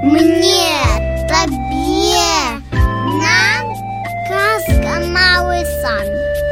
Мне, тебе, нам казка «Малый сан».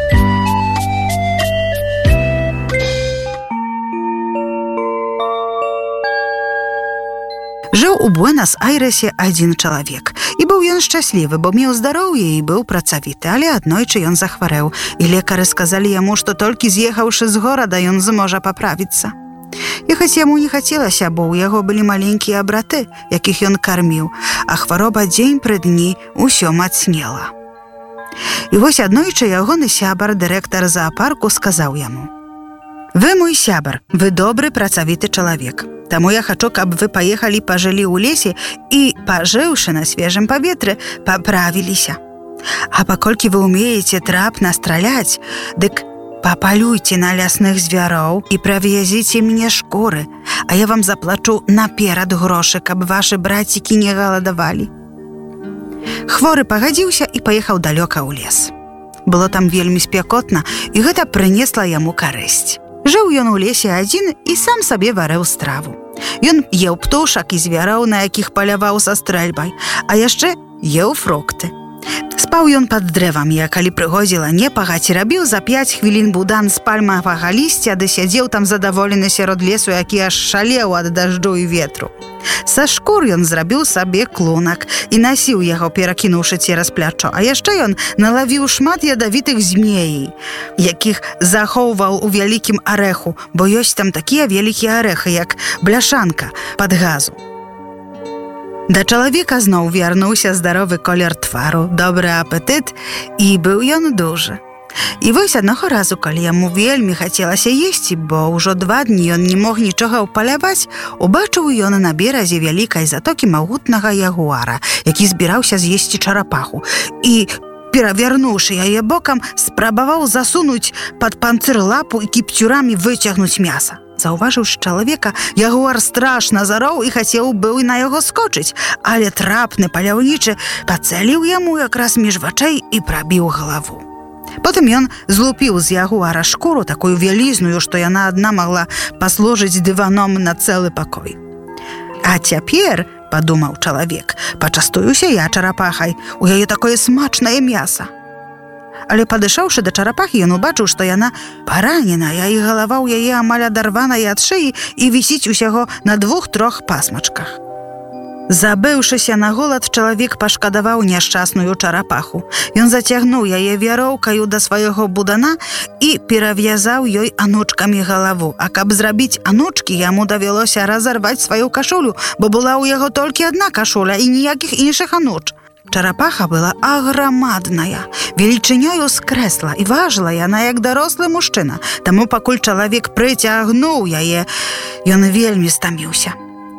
Жыў у Буэнас-Айрэсе адзін чалавек. І быў ён шчаслівы, бо меў здароўе і быў працавіты. Але аднойчы ён захварэў, і лекары сказалі яму, што толькі з'ехаўшы з горада, ён зможа паправіцца. Ехаць яму не хацелася, бо ў яго былі маленькія браты, якіх ён карміў, а хвароба дзень пры дні ўсё мацнела. І вось аднойчы ягоны сябар, дырэктар заапарку, сказаў яму: «Вы мой сябар, вы добры працавіты чалавек. Таму я хачу, каб вы паехалі пажылі ў лесе і, пажыўшы на свежым паветры, паправіліся. А паколькі вы ўмееце трапна страляць, дык папалюйце на лясных звяроў і правязіце мне шкуры, а я вам заплачу наперад грошы, каб вашы брацікі не галадавалі». Хворы пагадзіўся і паехаў далёка ў лес. Было там вельмі спякотна, і гэта прынесла яму карысць. Жыў ён у лесе адзін і сам сабе варэў страву. Ён еў птушак і звяроў, на якіх паляваў са стрэльбай, а яшчэ еў фрукты. Спаў ён пад дрэвамі, а калі прыходзіла непага, ці рабіў за 5 хвілін будан з пальмавага лісця, ды сядзеў там задаволены сярод лесу, які аж шалеў ад дажджу і ветру. Са шкур ён зрабіў сабе клунак і насіў яго, перакінуўшы цераз плячо, а яшчэ ён налавіў шмат ядавітых змеі, якіх захоўваў у вялікім арэху, бо ёсць там такія вялікія арэхі, як бляшанка пад газу. Да чалавека зноў вярнуўся здаровы колер твару, добры апетыт, і быў ён дужы. І вось аднаго разу, калі яму вельмі хацелася есці, бо ўжо 2 дні ён не мог нічога ўпаляваць, убачыў ён на беразе вялікай затокі магутнага ягуара, які збіраўся з'есці чарапаху, і, перавярнуўшы яе бокам, спрабаваў засунуць пад панцыр лапу і кіпцюрамі выцягнуць мяса. Заўважыўшы чалавека, ягуар страшна зароў і хацеў быў на яго скочыць, але трапны паляўнічы пацэліў яму якраз між вачэй і прабіў галаву. Потым ён злупіў з ягуара шкуру, такую вялізную, што яна адна магла паслужыць дываном на цэлы пакой. «А цяпер, — падумаў чалавек, — пачастуюся я чарапахай, у яе такое смачнае мяса». Але падышоўшы да чарапахі, ён убачыў, што яна параненая, і галава ў яе амаль адарваная ад шыі і вісіць усяго на 2-3 пасмачках. Забыўшыся на голад, чалавек пашкадаваў няшчасную чарапаху. Ён зацягнуў яе вяроўкаю да свайго будана і перавязаў ёй анучкамі галаву. А каб зрабіць анучкі, яму давялося разарваць сваю кашулю, бо была ў яго толькі адна кашуля і ніякіх іншых ануч. Чарапаха была аграмадная, велічынёю з крэсла, і важыла яна як дарослы мужчына. Таму пакуль чалавек прыцягнуў яе, ён вельмі стаміўся.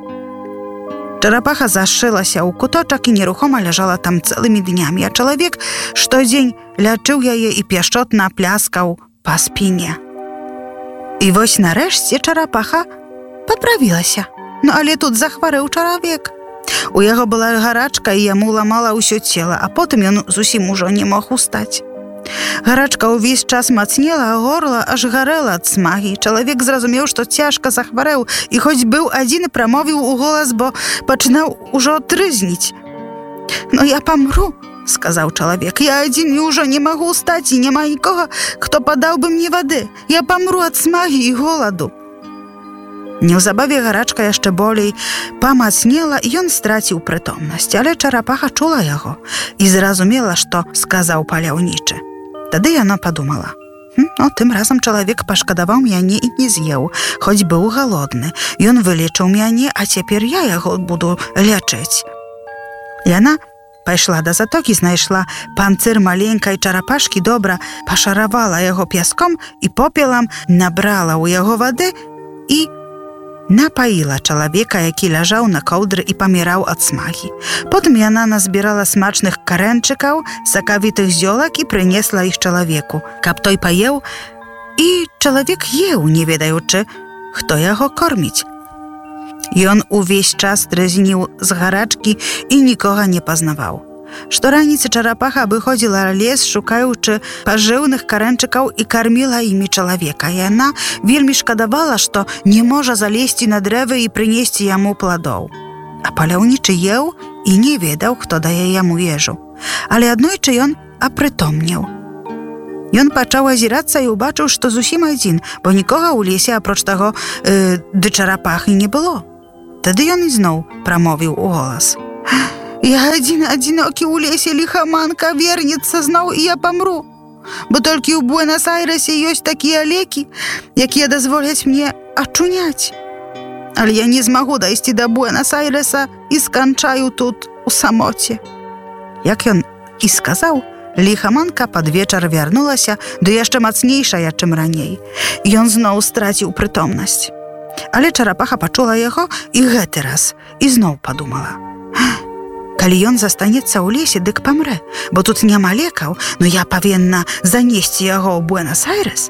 Чарапаха зашылася ў куточак і нерухома ляжала там цэлымі днямі, а чалавек штодзень лячыў яе і пяшчотна пляскаў па спіне. І вось нарэшце чарапаха паправілася. Але тут захварэў чалавек. У яго была гарачка, і яму ламала ўсё цела, а потым ён зусім ужо не мог устаць. Гарачка ўвесь час мацнела, а горла аж гарэла ад смагі. Чалавек зразумеў, што цяжка захварэў, і хоць быў адзін, прамовіў у голас, бо пачынаў ужо трызніць. «Но я памру, — сказаў чалавек, — я адзін і ўжо не магу устаць, і няма нікога, хто падаў бы мне вады. Я памру ад смагі і голаду». Неўзабаве гарачка яшчэ болей памацнела, і ён страціў прытомнасць, але чарапаха чула яго і зразумела, што сказаў паляўнічы. Тады яна падумала: тым разам чалавек пашкадаваў мяне і не з'еў, хоць быў галодны. Ён вылечыў мяне, а цяпер я яго буду лячыць. Яна пайшла да затокі, знайшла панцыр маленькай чарапашкі, добра пашаравала яго пяском і попелам, набрала ў яго вады і напаіла чалавека, які ляжаў на коўдры і паміраў ад смагі. Потым яна назбірала смачных карэнчыкаў, сакавітых зёлак і прынесла іх чалавеку, каб той паеў, і чалавек еў, не ведаючы, хто яго корміць. Ён увесь час трызніў з гарачкі і нікога не пазнаваў. Штораніцы чарапаха абыходзіла лес, шукаючы пажыўных карэнчыкаў, і карміла імі чалавека. Яна вельмі шкадавала, што не можа залезці на дрэвы і прынесці яму пладоў. a paляўнічы еў і не ведаў, хто дае яму ежу. Але аднойчы ён апрытомнеў. Ён пачаў азірацца і ўбачыў, што зусім адзін, бо нікога ў лесе, апроч таго, ды чарапахі не было. Тады ён ізноў прамовіў у голас: «Я адзінокі ў лесе, ліхаманка вернецца зноў, і я памру. Бо толькі ў Буэнас-Айрэсе ёсць такія лекі, якія дазволяць мне ачуняць. Але я не змагу дайсці да Буэнас-Айрэса і сканчаю тут у самоце». Як ён і сказаў, ліхаманка пад вечар вярнулася, ды яшчэ мацнейшая, чым раней. Ён зноў страціў прытомнасць. Але чарапаха пачула яго і гэты раз ізноў падумала: «Калі ён застанецца ў лесе, дык памрэ, бо тут няма лекаў, но я павінна занесці яго ў Буэнас-Айрэс».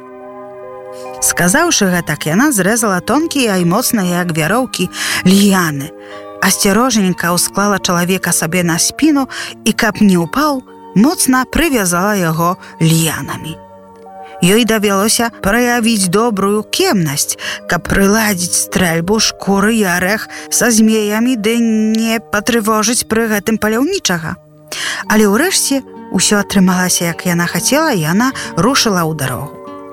Сказаўшы гэтак, яна зрэзала тонкія і моцныя, як вяроўкі, ліяны, асцярожненька ўсклала чалавека сабе на спіну і, каб не ўпаў, моцна прывязала яго ліянамі. Ёй давялося праявіць добрую кемнасць, каб прыладзіць стрэльбу, шкуры і арэх са змеямі, ды не патрывожыць пры гэтым паляўнічага. Але ўрэшце ўсё атрымалася, як яна хацела, і яна рушыла ў дарогу.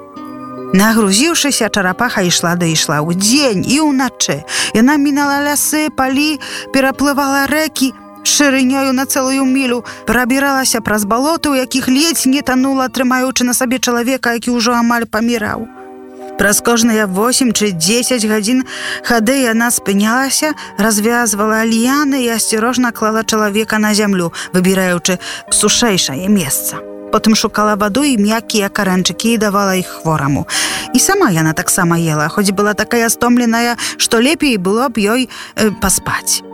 Нагрузіўшыся, чарапаха ішла ўдзень і ўначы. Яна мінала лясы, палі, пераплывала рэкі шырынёю на цэлую мілю, прабіралася праз балоты, у якіх ледзь не танула, трымаючы на сабе чалавека, які ўжо амаль паміраў. Праз кожныя 8 ці 10 гадзін хады яна спынялася, развязвала ліяны і асцярожна клала чалавека на зямлю, выбіраючы сушэйшае месца. Потым шукала ваду і мяккія карэнчыкі і давала іх хвораму. І сама яна таксама ела, хоць была такая стомленая, што лепей было б ёй паспаць.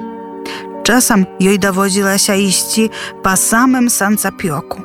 Часам ёй даводзілася ісці па самым санцапёку.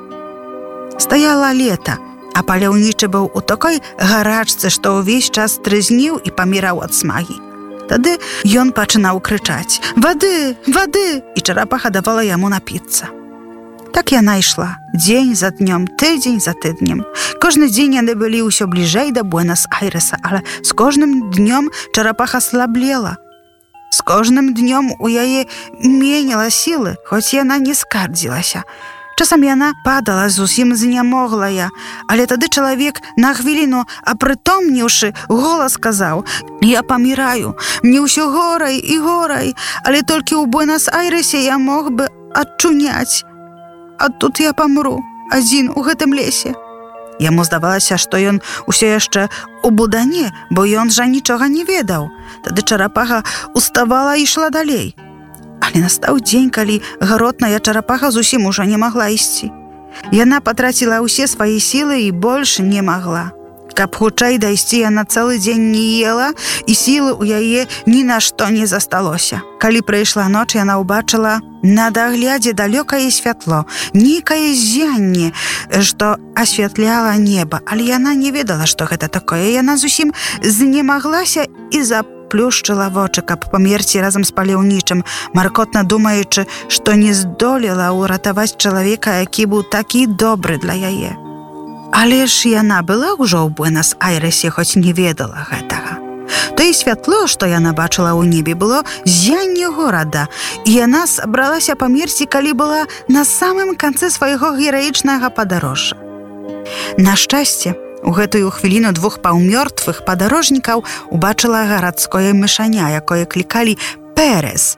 Стаяла лета, а паляўнічы быў у такой гарачцы, што ўвесь час трызніў і паміраў ад смагі. Тады ён пачынаў крычаць: «Вады, вады!» І чарапаха давала яму напіцца. Так яна ішла, дзень за днём, тыдзень за тыднем. Кожны дзень яны былі ўсё бліжэй да Буэнас-Айрэса, але з кожным днём чарапаха слаблела. З кожным днём у яе меняла сілы, хоць яна не скардзілася. Часам яна падала, зусім знямоглая, але тады чалавек на хвіліну, апрытомніўшы, голас сказаў: «Я паміраю, мне ўсё горай і горай, але толькі ў Буэнас-Айрэсе я мог бы адчуняць. А тут я памру, адзін у гэтым лесе». Яму здавалася, што ён усё яшчэ у будане, бо ён жа нічога не ведаў. Тады чарапаха уставала і ішла далей. Але настаў дзень, калі гаротная чарапаха зусім ужо не магла ісці. Яна патраціла ўсе свае сілы і больш не магла. Каб хутчэй дайсці, яна цэлы дзень не ела, і сілы ў яе ні на што не засталося. Калі прыйшла ноч, яна ўбачыла на даглядзе далёкае святло, нейкае ззянне, што асвятляла неба, але яна не ведала, што гэта такое. Яна зусім знемаглася і заплюшчыла вочы, каб памерці разам з паляўнічым, маркотна думаючы, што не здолела ўратаваць чалавека, які быў такі добры для яе. Але ж яна была ўжо ў Буэнас-Айрэсе, хоць не ведала гэтага. Тое святло, што яна бачыла ў небе, было ззянне горада, і яна сабралася памерці, калі была на самым канцы свайго гераічнага падарожжа. На шчасце, у гэтую хвіліну 2 паўмёртвых падарожнікаў убачыла гарадское мышаня, якое клікалі Пэрэс.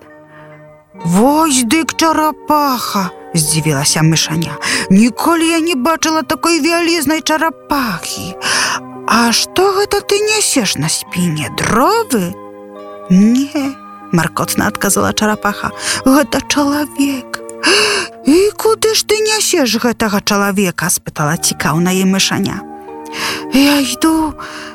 «Вось дык чарапаха!» – здзівілася мышаня. «Ніколі я не бачыла такой вялізнай чарапахі. А што гэта ты нясеш на спіне, дровы?» «Не», – маркотна адказала чарапаха, – «гэта чалавек». «І куды ж ты нясеш гэтага чалавека?» – спытала цікаўная мышаня. «Я іду,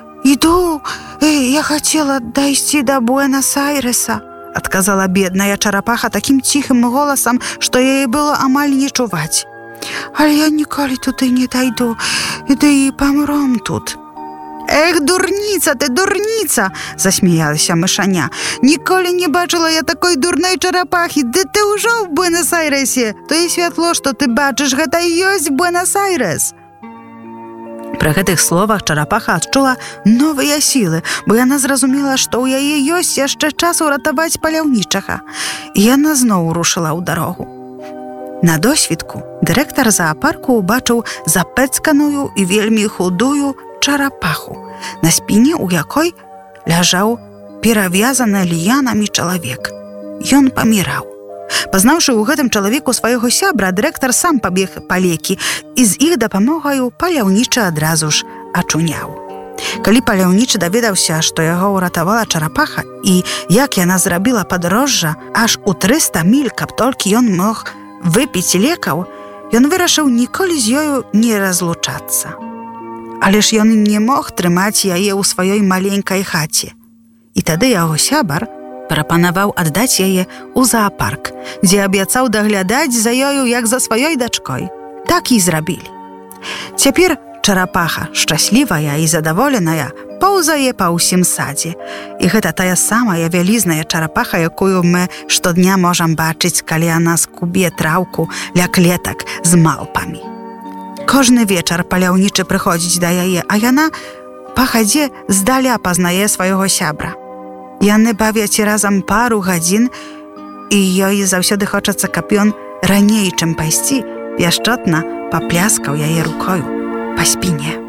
я хацела дайсці да Буэнас-Айрэса», адказала бедная чарапаха такім ціхым голасам, што яе было амаль не чуваць. «Але я ніколі туды не дайду, ды і памром тут». «Эх, дурніца ты, дурніца!» – засмяялася мышаня. «Ніколі не бачыла я такой дурной чарапахі, ды ты ўжо ў Буэнас-Айрэсе. Тое святло, што ты бачыш, гэта і ёсць Буэнас-Айрэс». Пры гэтых словах чарапаха адчула новыя сілы, бо яна зразумела, што ў яе ёсць яшчэ час уратаваць паляўнічага. І яна зноў рушыла ў дарогу. На досвідку дырэктар заапарку ўбачыў запэцканую і вельмі худую чарапаху, на спіне ў якой ляжаў перавязаны ліянамі чалавек. Ён паміраў. Пазнаўшы ў гэтым чалавеку свайго сябра, дырэктар сам пабег па лекі, і з іх дапамогаю паляўнічы адразу ж ачуняў. Калі паляўнічы даведаўся, што яго ўратавала чарапаха і як яна зрабіла падарожжа аж у 300 міль, каб толькі ён мог выпіць лекаў, ён вырашыў ніколі з ёю не разлучацца. Але ж ён не мог трымаць яе ў сваёй маленькай хаце. І тады яго сябар прапанаваў аддаць яе ў заапарк, дзе абяцаў даглядаць за ёю як за сваёй дачкой. Так і зрабілі. Цяпер чарапаха, шчаслівая і задаволеная, паўзае па ўсім садзе. І гэта тая самая вялізная чарапаха, якую мы штодня можам бачыць, калі яна скубе траўку ля клетак з малпамі. Кожны вечар паляўнічы прыходзіць да яе, а яна па хадзе здаля пазнае свайго сябра. Яны бавяць разам пару гадзін, і ёй заўсёды хочацца, каб ён раней, чым пайсці, пяшчотна папляскаў яе рукою па спіне.